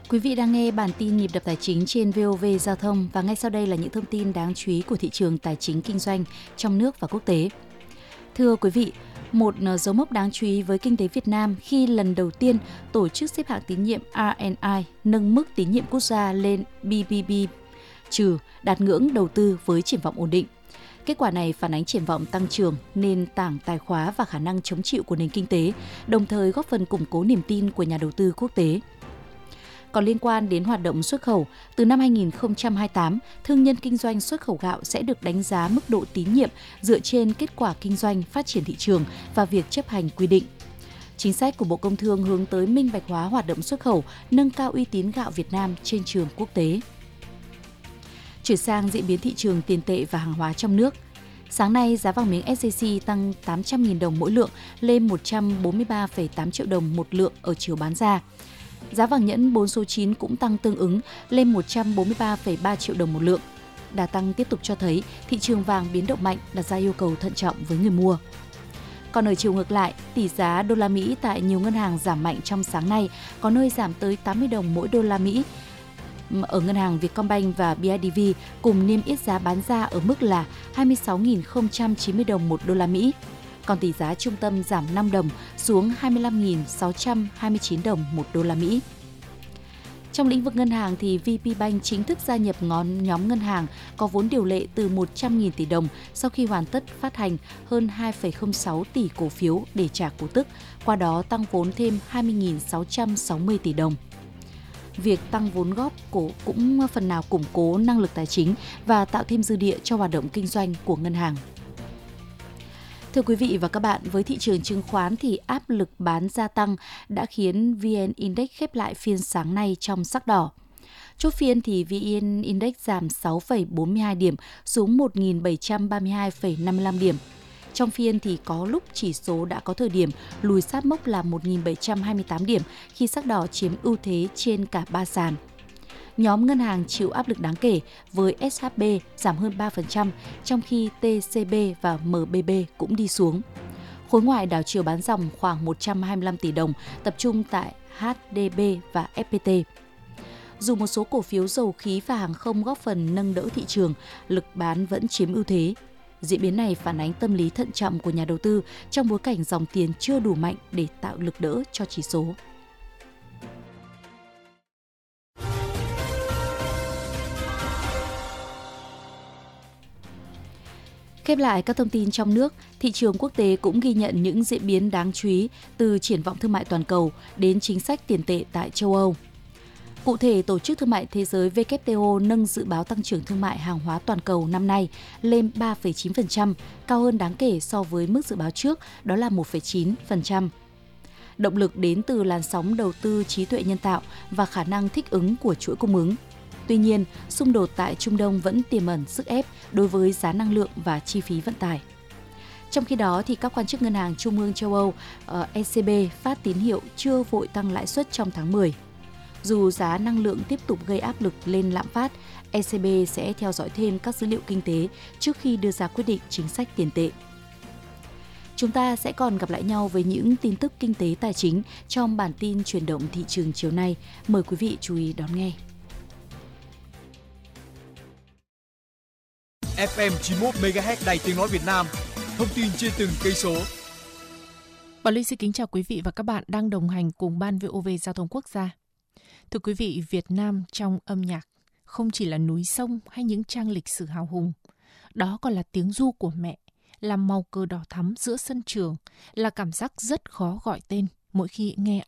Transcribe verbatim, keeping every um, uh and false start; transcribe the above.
Quý vị đang nghe bản tin nhịp đập tài chính trên vê o vê Giao thông và ngay sau đây là những thông tin đáng chú ý của thị trường tài chính kinh doanh trong nước và quốc tế. Thưa quý vị, một dấu mốc đáng chú ý với kinh tế Việt Nam khi lần đầu tiên tổ chức xếp hạng tín nhiệm rờ en i nâng mức tín nhiệm quốc gia lên bê bê bê trừ, đạt ngưỡng đầu tư với triển vọng ổn định. Kết quả này phản ánh triển vọng tăng trưởng, nền tảng tài khóa và khả năng chống chịu của nền kinh tế, đồng thời góp phần củng cố niềm tin của nhà đầu tư quốc tế. Còn liên quan đến hoạt động xuất khẩu, từ năm hai nghìn không trăm hai mươi tám, thương nhân kinh doanh xuất khẩu gạo sẽ được đánh giá mức độ tín nhiệm dựa trên kết quả kinh doanh, phát triển thị trường và việc chấp hành quy định. Chính sách của Bộ Công Thương hướng tới minh bạch hóa hoạt động xuất khẩu, nâng cao uy tín gạo Việt Nam trên trường quốc tế. Chuyển sang diễn biến thị trường tiền tệ và hàng hóa trong nước. Sáng nay, giá vàng miếng ét gi xê tăng tám trăm nghìn đồng mỗi lượng lên một trăm bốn mươi ba phẩy tám triệu đồng một lượng ở chiều bán ra. Giá vàng nhẫn bốn số chín cũng tăng tương ứng lên một trăm bốn mươi ba phẩy ba triệu đồng một lượng. Đà tăng tiếp tục cho thấy thị trường vàng biến động mạnh, đặt ra yêu cầu thận trọng với người mua. Còn ở chiều ngược lại, tỷ giá đô la Mỹ tại nhiều ngân hàng giảm mạnh trong sáng nay, có nơi giảm tới tám mươi đồng mỗi đô la Mỹ. Ở ngân hàng Vietcombank và bê i đê vê cùng niêm yết giá bán ra ở mức là hai mươi sáu nghìn không trăm chín mươi đồng một đô la Mỹ. Còn tỷ giá trung tâm giảm năm đồng xuống hai mươi lăm nghìn sáu trăm hai mươi chín đồng một đô la Mỹ. Trong lĩnh vực ngân hàng thì vê pê Bank chính thức gia nhập ngón nhóm ngân hàng có vốn điều lệ từ một trăm nghìn tỷ đồng sau khi hoàn tất phát hành hơn hai phẩy không sáu tỷ cổ phiếu để trả cổ tức, qua đó tăng vốn thêm hai mươi nghìn sáu trăm sáu mươi tỷ đồng. Việc tăng vốn góp cổ cũng phần nào củng cố năng lực tài chính và tạo thêm dư địa cho hoạt động kinh doanh của ngân hàng. Thưa quý vị và các bạn, với thị trường chứng khoán thì áp lực bán gia tăng đã khiến vê en Index khép lại phiên sáng nay trong sắc đỏ. Chốt phiên thì vê en Index giảm sáu phẩy bốn mươi hai điểm xuống một nghìn bảy trăm ba mươi hai phẩy năm mươi lăm điểm. Trong phiên thì có lúc chỉ số đã có thời điểm lùi sát mốc là một nghìn bảy trăm hai mươi tám điểm khi sắc đỏ chiếm ưu thế trên cả ba sàn. Nhóm ngân hàng chịu áp lực đáng kể với ét hát bê giảm hơn ba phần trăm, trong khi tê xê bê và em bê bê cũng đi xuống. Khối ngoại đảo chiều bán dòng khoảng một trăm hai mươi lăm tỷ đồng, tập trung tại hát đê bê và ép pê tê. Dù một số cổ phiếu dầu khí và hàng không góp phần nâng đỡ thị trường, lực bán vẫn chiếm ưu thế. Diễn biến này phản ánh tâm lý thận trọng của nhà đầu tư trong bối cảnh dòng tiền chưa đủ mạnh để tạo lực đỡ cho chỉ số. Khép lại các thông tin trong nước, thị trường quốc tế cũng ghi nhận những diễn biến đáng chú ý từ triển vọng thương mại toàn cầu đến chính sách tiền tệ tại châu Âu. Cụ thể, Tổ chức Thương mại Thế giới vê kép tê o nâng dự báo tăng trưởng thương mại hàng hóa toàn cầu năm nay lên ba phẩy chín phần trăm, cao hơn đáng kể so với mức dự báo trước, đó là một phẩy chín phần trăm. Động lực đến từ làn sóng đầu tư trí tuệ nhân tạo và khả năng thích ứng của chuỗi cung ứng. Tuy nhiên, xung đột tại Trung Đông vẫn tiềm ẩn sức ép đối với giá năng lượng và chi phí vận tải. Trong khi đó, thì các quan chức Ngân hàng Trung ương châu Âu e xê bê phát tín hiệu chưa vội tăng lãi suất trong tháng mười. Dù giá năng lượng tiếp tục gây áp lực lên lạm phát, e xê bê sẽ theo dõi thêm các dữ liệu kinh tế trước khi đưa ra quyết định chính sách tiền tệ. Chúng ta sẽ còn gặp lại nhau với những tin tức kinh tế tài chính trong bản tin chuyển động thị trường chiều nay. Mời quý vị chú ý đón nghe. ép em chín mươi mốt mê ga héc Đài Tiếng Nói Việt Nam, thông tin trên từng cây số. Bảo Linh xin kính chào quý vị và các bạn đang đồng hành cùng Ban vê o vê Giao thông Quốc gia. Thưa quý vị, Việt Nam trong âm nhạc không chỉ là núi sông hay những trang lịch sử hào hùng. Đó còn là tiếng ru của mẹ, là màu cờ đỏ thắm giữa sân trường, là cảm giác rất khó gọi tên mỗi khi nghe